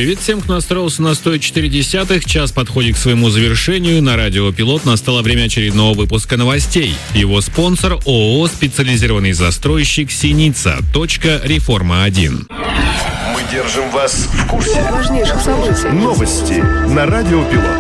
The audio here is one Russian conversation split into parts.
Привет всем, кто настроился на 104.10. Час подходит к своему завершению. На радио «Пилот» настало время очередного выпуска новостей. Его спонсор — ООО «Специализированный застройщик Синица. Реформа-1». Мы держим вас в курсе важнейших событий. Новости на радио «Пилот».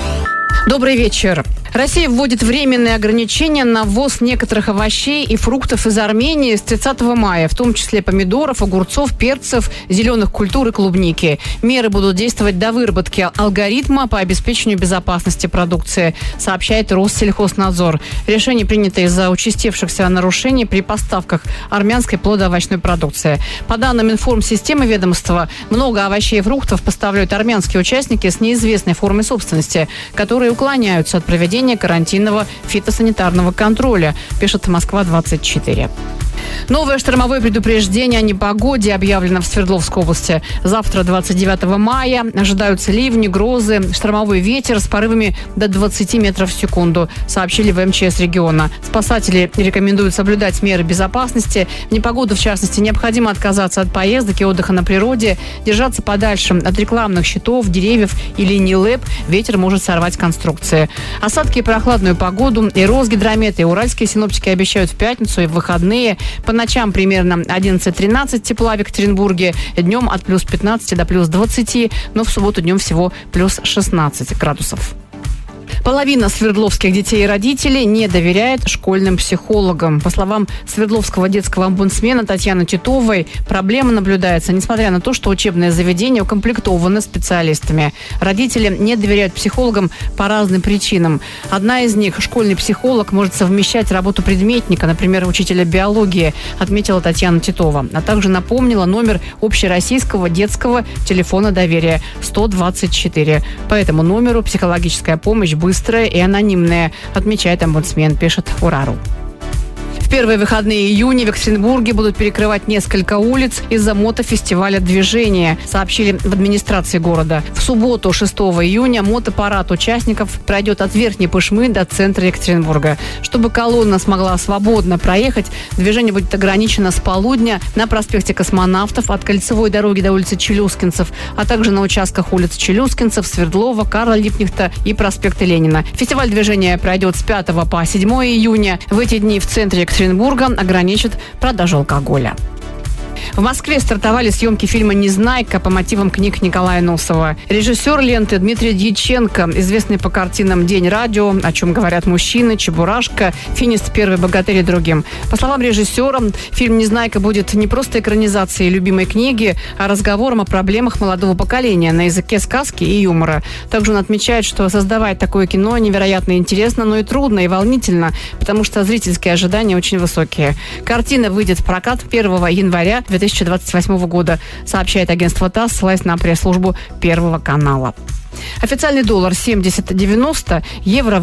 Добрый вечер. Россия вводит временные ограничения на ввоз некоторых овощей и фруктов из Армении с 30 мая, в том числе помидоров, огурцов, перцев, зеленых культур и клубники. Меры будут действовать до выработки алгоритма по обеспечению безопасности продукции, сообщает Россельхознадзор. Решение принято из-за участившихся нарушений при поставках армянской плодоовощной продукции. По данным информсистемы ведомства, много овощей и фруктов поставляют армянские участники с неизвестной формой собственности, которые уклоняются от проведения карантинного фитосанитарного контроля, пишет Москва-24. Новое штормовое предупреждение о непогоде объявлено в Свердловской области. Завтра, 29 мая, ожидаются ливни, грозы, штормовой ветер с порывами до 20 метров в секунду, сообщили в МЧС региона. Спасатели рекомендуют соблюдать меры безопасности. В непогоду, в частности, необходимо отказаться от поездок и отдыха на природе, держаться подальше от рекламных щитов, деревьев и линий ЛЭП. Ветер может сорвать конструкции. Осадки и прохладную погоду и Росгидромет, и уральские синоптики обещают в пятницу и в выходные. По ночам примерно 11-13 тепла в Екатеринбурге, днем от плюс 15 до плюс 20, но в субботу днем всего плюс 16 градусов. Половина свердловских детей и родителей не доверяет школьным психологам. По словам Свердловского детского омбудсмена Татьяны Титовой, проблема наблюдается, несмотря на то, что учебные заведения укомплектованы специалистами. Родители не доверяют психологам по разным причинам. Одна из них – школьный психолог может совмещать работу предметника, например, учителя биологии, отметила Татьяна Титова. А также напомнила номер общероссийского детского телефона доверия 124. По этому номеру психологическая помощь быстрая и анонимная, отмечает омбудсмен, пишет Урару. В первые выходные июня в Екатеринбурге будут перекрывать несколько улиц из-за мотофестиваля движения, сообщили в администрации города. В субботу, 6 июня, мотопарад участников пройдет от Верхней Пышмы до центра Екатеринбурга. Чтобы колонна смогла свободно проехать, движение будет ограничено с полудня на проспекте Космонавтов от Кольцевой дороги до улицы Челюскинцев, а также на участках улиц Челюскинцев, Свердлова, Карла Липкнехта и проспекта Ленина. Фестиваль движения пройдет с 5 по 7 июня. В эти дни в центре Екатеринбурга ограничат продажу алкоголя. В Москве стартовали съемки фильма «Незнайка» по мотивам книг Николая Носова. Режиссер ленты Дмитрий Дьяченко, известный по картинам «День радио», «О чем говорят мужчины», «Чебурашка», «Финист», «Первый богатырь» и другим. По словам режиссера, фильм «Незнайка» будет не просто экранизацией любимой книги, а разговором о проблемах молодого поколения на языке сказки и юмора. Также он отмечает, что создавать такое кино невероятно интересно, но и трудно, и волнительно, потому что зрительские ожидания очень высокие. Картина выйдет в прокат 1 января 2028 года, сообщает агентство ТАСС, ссылаясь на пресс-службу Первого канала. Официальный доллар 70.90, евро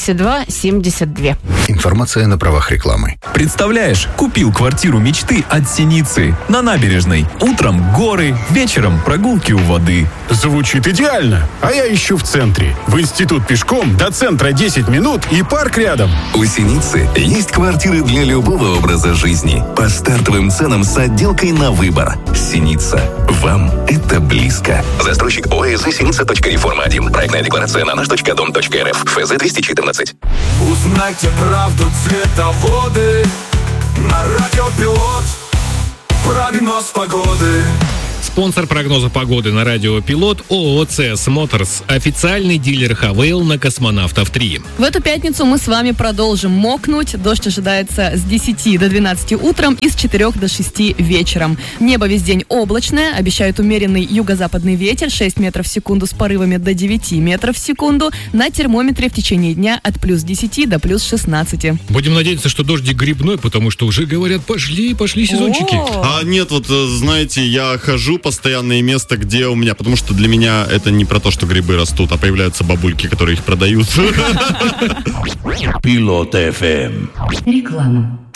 82.72. Информация на правах рекламы. Представляешь, купил квартиру мечты от Синицы. На набережной. Утром горы, вечером прогулки у воды. Звучит идеально. А я ищу в центре. В институт пешком, до центра 10 минут и парк рядом. У Синицы есть квартиры для любого образа жизни. По стартовым ценам с отделкой на выбор. Синица. Вам это близко. Застройщик ОСЗ «Синица.Реформа-1». Проектная декларация на наш.дом.рф. ФЗ 214. Узнайте правду цветоводы. На радио «Пилот». Прогноз погоды. Спонсор прогноза погоды на радио «Пилот» ООО «CS Motors», официальный дилер «Хавейл» на Космонавтов 3. В эту пятницу мы с вами продолжим мокнуть. Дождь ожидается с 10 до 12 утром и с 4 до 6 вечером. Небо весь день облачное, обещают умеренный юго-западный ветер 6 метров в секунду с порывами до 9 метров в секунду. На термометре в течение дня от плюс 10 до плюс 16. Будем надеяться, что дождик грибной, потому что уже говорят, пошли сезончики. А нет, вот знаете, я хожу постоянное место, где у меня, потому что для меня это не про то, что грибы растут, а появляются бабульки, которые их продают. Пилот ФМ. Реклама.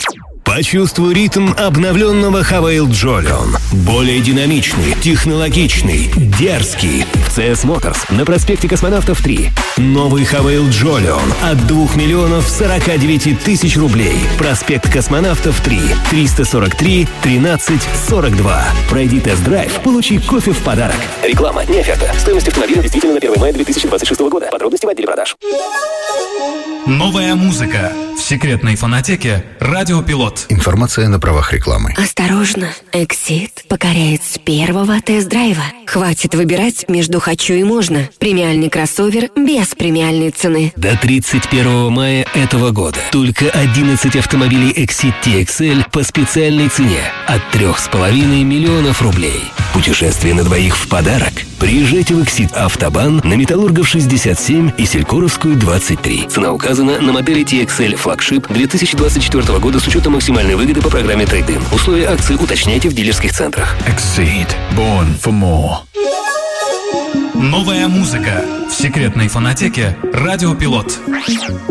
Почувствуй ритм обновленного Хавейл Джолион. Более динамичный, технологичный, дерзкий. В CS Motors на проспекте Космонавтов 3. Новый Хавейл Джолион от 2 миллионов 49 тысяч рублей. Проспект Космонавтов 3. 343 13 42. Пройди тест-драйв, получи кофе в подарок. Реклама, не оферта. Стоимость автомобиля действительно на 1 мая 2026 года. Подробности в отделе продаж. Новая музыка в секретной фонотеке «Радио Пилот». Информация на правах рекламы. Осторожно, Эксид покоряет с первого тест-драйва. Хватит выбирать между «хочу» и «можно». Премиальный кроссовер без премиальной цены. До 31 мая этого года только 11 автомобилей Exit TXL по специальной цене от 3,5 миллионов рублей. Путешествие на двоих в подарок. Приезжайте в Exit Автобан на Металлургов 67 и Селькоровскую 23. Цена указана на модели TXL флагшип 2024 года с учетом максимальной выгоды по программе Trade-in. Условия акции уточняйте в дилерских центрах. Exceed. Born for more. Новая музыка в секретной фонотеке «Радио Пилот».